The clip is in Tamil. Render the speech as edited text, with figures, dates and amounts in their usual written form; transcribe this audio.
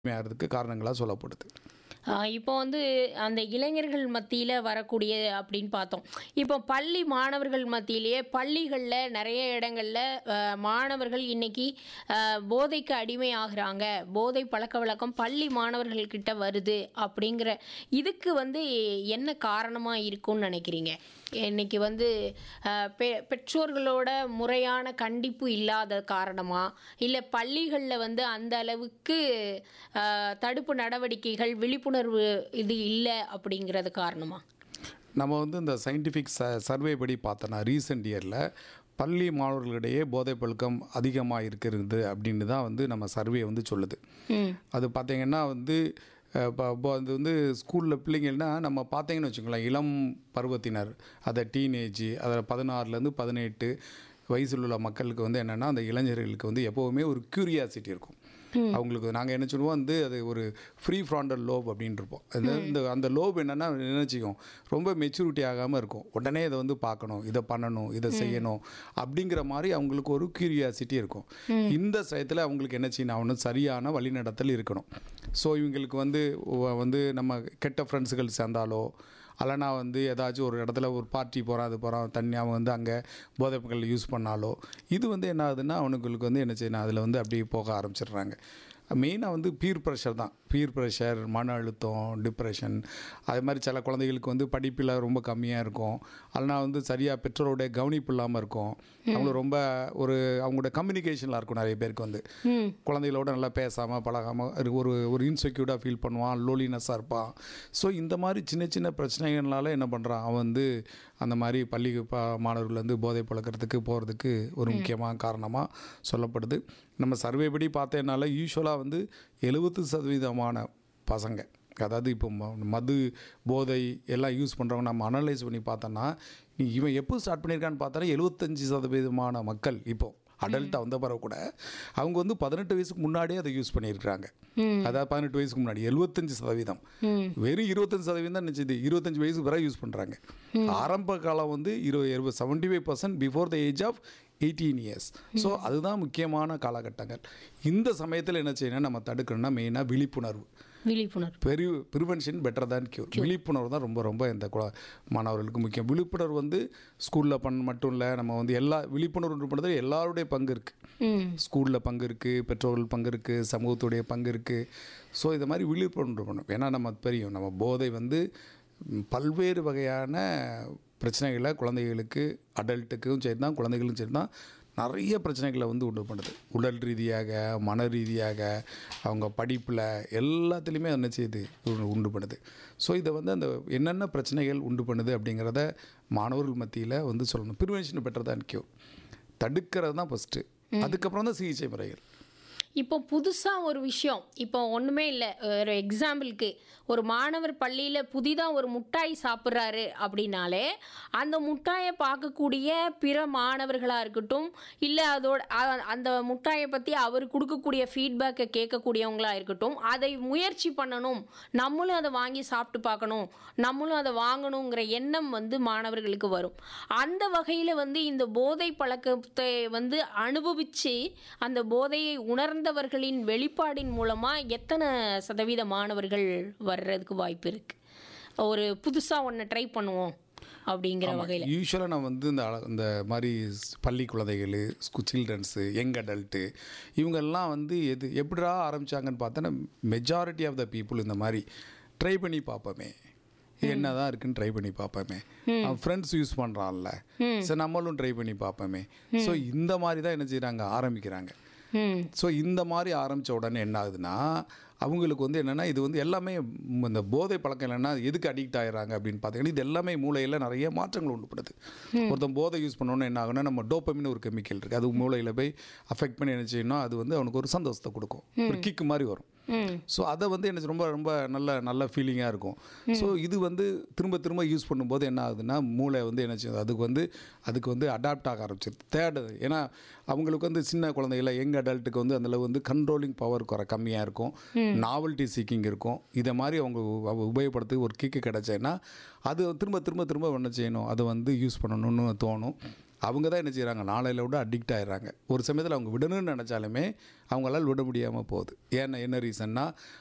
ஆகிறதுக்கு காரணங்களாக சொல்லப்படுது. இப்போ வந்து அந்த இளைஞர்கள் மத்தியில் வரக்கூடிய அப்படின்னு பார்த்தோம். இப்போ பள்ளி மாணவர்கள் மத்தியிலேயே பள்ளிகளில் நிறைய இடங்களில் மாணவர்கள் இன்னைக்கு போதைக்கு அடிமை ஆகுறாங்க, போதை பழக்க வழக்கம் பள்ளி மாணவர்கள்கிட்ட வருது அப்படிங்கிற இதுக்கு வந்து என்ன காரணமாக இருக்கும்னு நினைக்கிறீங்க? இன்னைக்கு வந்து பெற்றோர்களோட முறையான கண்டிப்பு இல்லாத காரணமா, இல்லை பள்ளிகளில் வந்து அந்த அளவுக்கு தடுப்பு நடவடிக்கைகள் விழிப்புணர்வு இது இல்லை அப்படிங்கிறது காரணமா? நம்ம வந்து இந்த சயின்டிஃபிக் சர்வே படி பார்த்தோன்னா ரீசெண்ட் இயரில் பள்ளி மாணவர்களிடையே போதை பழக்கம் அதிகமாக இருக்கிறது அப்படின்னு தான் வந்து நம்ம சர்வே வந்து சொல்லுது. அது பார்த்திங்கன்னா வந்து இப்போ அது வந்து ஸ்கூலில் பிள்ளைங்கள்னா நம்ம பார்த்தீங்கன்னு வச்சுக்கோங்களேன், இளம் பருவத்தினர், அதை டீனேஜ், அதில் 16லேருந்து 18 வயசில் உள்ள மக்களுக்கு வந்து என்னென்னா அந்த இளைஞர்களுக்கு வந்து எப்போவுமே ஒரு க்யூரியாசிட்டி இருக்கும். அவங்களுக்கு நாங்கள் என்ன சொல்லுவோம் வந்து அது ஒரு ஃப்ரீ ஃப்ராண்டல் லோப் அப்படின்னு இருப்போம். அந்த லோப் என்னென்னா நினச்சிக்கும் ரொம்ப மெச்சூரிட்டி ஆகாமல் இருக்கும். உடனே இதை வந்து பார்க்கணும், இதை பண்ணணும், இதை செய்யணும் அப்படிங்கிற மாதிரி அவங்களுக்கு ஒரு க்யூரியாசிட்டி இருக்கும். இந்த சமயத்தில் அவங்களுக்கு என்ன செய்யணும் ஆகணும், சரியான வழிநடத்தல் இருக்கணும். ஸோ இவங்களுக்கு வந்து நம்ம கெட்ட ஃப்ரெண்ட்ஸுகள் சேர்ந்தாலோ அல்லனா வந்து ஏதாச்சும் ஒரு இடத்துல ஒரு பார்ட்டி போகிறான், அது போகிறான், தண்ணி அவன் வந்து அங்கே போதைப்பொருட்கள் யூஸ் பண்ணாலோ இது வந்து என்ன ஆகுதுன்னா அவனுங்களுக்கு வந்து என்ன செய்யணும், அதில் வந்து அப்படியே போக ஆரம்பிச்சிடுறாங்க. மெயினாக வந்து பீர் ப்ரெஷர் தான். பீர் ப்ரெஷர், மன அழுத்தம், டிப்ரெஷன், அது மாதிரி சில குழந்தைகளுக்கு வந்து படிப்பில் ரொம்ப கம்மியாக இருக்கும். அதனால் வந்து சரியாக பெற்றோருடைய கவனிப்பு இல்லாமல் இருக்கும். அவங்களுக்கு ரொம்ப அவங்களோட கம்யூனிகேஷனில் இருக்கும். நிறைய பேருக்கு வந்து குழந்தைகளோட நல்லா பேசாமல் பழகாமல் ஒரு இன்செக்யூர்டாக ஃபீல் பண்ணுவான், லோலினஸ்ஸாக இருப்பான். ஸோ இந்த மாதிரி சின்ன சின்ன பிரச்சனைகள்னால என்ன பண்ணுறான், அவன் வந்து அந்த மாதிரி பள்ளி மாணவர்கள் வந்து போதை பழக்கிறதுக்கு போகிறதுக்கு ஒரு முக்கியமான காரணமாக சொல்லப்படுது. நம்ம சர்வே படி பார்த்தேனால யூஸ்வலாக வந்து 70% பசங்க, அதாவது இப்போ மது போதை எல்லாம் யூஸ் பண்ணுறவங்க நம்ம அனலைஸ் பண்ணி பார்த்தோன்னா இவன் எப்போ ஸ்டார்ட் பண்ணியிருக்கான்னு பார்த்தா 75% மக்கள் இப்போது அடல்ட்டாக வந்த பிறகு கூட அவங்க வந்து 18 வயசுக்கு முன்னாடியே அதை யூஸ் பண்ணியிருக்கிறாங்க. அதாவது 18 வயசுக்கு முன்னாடி 75%, வெறும் 25% தான் நினச்சிது 25 வயசுக்கு பிறகு யூஸ் பண்ணுறாங்க. ஆரம்ப காலம் வந்து 75% before the age of 18 years. So அதுதான் முக்கியமான காலகட்டங்கள். இந்த சமயத்தில் என்ன செய்யணும், நம்ம தடுக்கணும்னா மெயினாக விழிப்புணர்வு. Prevention better than cure. விழிப்புணர்வு தான் ரொம்ப ரொம்ப இந்த மாணவர்களுக்கு முக்கியம். விழிப்புணர்வு வந்து ஸ்கூலில் மட்டும் இல்லை, நம்ம வந்து விழிப்புணர்வு பண்ணுறது எல்லாருடைய பங்கு இருக்குது. ஸ்கூலில் பங்கு இருக்குது, பெற்றோர்கள் பங்கு இருக்குது, சமூகத்துடைய பங்கு இருக்குது. ஸோ இதை மாதிரி விழிப்புணர்வு பண்ணணும். ஏன்னா நம்ம தெரியும், நம்ம போதை வந்து பல்வேறு வகையான பிரச்சனைகளை குழந்தைகளுக்கு, அடல்ட்டுக்கும் சரி தான், குழந்தைகளுக்கும் சரி தான், நிறைய பிரச்சனைகளை வந்து உண்டு பண்ணுது. உடல் ரீதியாக, மன ரீதியாக, அவங்க படிப்பில் எல்லாத்துலேயுமே என்ன செய்யுது, உண்டு பண்ணுது. ஸோ இதை வந்து அந்த என்னென்ன பிரச்சனைகள் உண்டு பண்ணுது அப்படிங்கிறத மாணவர்கள் மத்தியில் வந்து சொல்லணும். ப்ரிவென்ஷன் பெட்டர் தான் க்யூர். தடுக்கிறது தான் ஃபஸ்ட்டு, அதுக்கப்புறம் தான் சிகிச்சை முறைகள். இப்போ புதுசாக ஒரு விஷயம், இப்போ ஒன்றுமே இல்லை, ஒரு எக்ஸாம்பிளுக்கு ஒரு மாணவர் பள்ளியில் புதிதாக ஒரு முட்டாய் சாப்பிட்றாரு அப்படின்னாலே அந்த முட்டாயை பார்க்கக்கூடிய பிற மாணவர்களாக இருக்கட்டும், இல்லை அந்த முட்டாயை பற்றி அவர் கொடுக்கக்கூடிய ஃபீட்பேக்கை கேட்கக்கூடியவங்களாக இருக்கட்டும், அதை முயற்சி பண்ணணும், நம்மளும் அதை வாங்கி சாப்பிட்டு பார்க்கணும், நம்மளும் அதை வாங்கணுங்கிற எண்ணம் வந்து மாணவர்களுக்கு வரும். அந்த வகையில் வந்து இந்த போதை பழக்கத்தை வந்து அனுபவித்து அந்த போதையை உணர்ந்தவர்களின் வெளிப்பாடின் மூலமாக எத்தனை சதவீத மாணவர்கள் வர்றதுக்கு வாய்ப்பு இருக்குது? ஒரு புதுசாக ஒன்று ட்ரை பண்ணுவோம் அப்படிங்கிற வகையில். யூஸ்வலாக நான் வந்து இந்த மாதிரி பள்ளி குழந்தைகள், சில்ட்ரன்ஸு, யங் அடல்ட்டு, இவங்கெல்லாம் வந்து எப்படிடா ஆரம்பித்தாங்கன்னு பார்த்தோன்னா மெஜாரிட்டி ஆஃப் த பீப்புள் இந்த மாதிரி ட்ரை பண்ணி பார்ப்போமே, என்ன தான் இருக்குன்னு ட்ரை பண்ணி பார்ப்போமே, அவன் ஃப்ரெண்ட்ஸ் யூஸ் பண்ணுறான்ல, சரி நம்மளும் ட்ரை பண்ணி பார்ப்போமே. ஸோ இந்த மாதிரி தான் என்ன செய்கிறாங்க, ஆரம்பிக்கிறாங்க. ஸோ இந்த மாதிரி ஆரம்பித்த உடனே என்ன ஆகுதுன்னா அவங்களுக்கு வந்து என்னென்னா இது வந்து எல்லாமே இந்த போதை பழக்கம் இல்லைன்னா எதுக்கு அடிக்ட் ஆகிடுறாங்க அப்படின்னு பார்த்தீங்கன்னா இது எல்லாமே மூளையில் நிறைய மாற்றங்கள் உண்டுப்படுது. ஒருத்தன் போதை யூஸ் பண்ணோன்னு என்ன ஆகுன்னா நம்ம டோப்பமின்னு ஒரு கெமிக்கல் இருக்குது, அது மூளையில் போய் அஃபெக்ட் பண்ணி என்ன செய்யணும், அது வந்து அவனுக்கு ஒரு சந்தோஷத்தை கொடுக்கும், ஒரு கிக்கு மாதிரி வரும். ஸோ அதை வந்து என்ன ரொம்ப ரொம்ப நல்ல ஃபீலிங்காக இருக்கும். ஸோ இது வந்து திரும்ப திரும்ப யூஸ் பண்ணும்போது என்ன ஆகுதுன்னா மூளை வந்து என்ன செய்யுது, அதுக்கு வந்து அடாப்ட் ஆக ஆரம்பிச்சிருது, தேடுது. ஏன்னா அவங்களுக்கு வந்து சின்ன குழந்தைகளை, யங் அடல்ட்டுக்கு வந்து அந்தளவு வந்து கண்ட்ரோலிங் பவர் கம்மியாக இருக்கும், நாவல்ட்டி சீக்கிங் இருக்கும். இதை மாதிரி அவங்க உபயோகப்படுத்தி ஒரு கிக்கு கிடச்சேன்னா அது திரும்ப திரும்ப திரும்ப என்ன செய்யணும், அதை வந்து யூஸ் பண்ணணும்னு தோணும். அவங்க தான் என்ன செய்கிறாங்க, நாளையில விட அடிக்ட் ஆயிடுறாங்க. ஒரு சமயத்தில் அவங்க விடணும்னு நினச்சாலுமே அவங்களால விட முடியாமல் போகுது. ஏன்னா என்ன ரீசன்னா,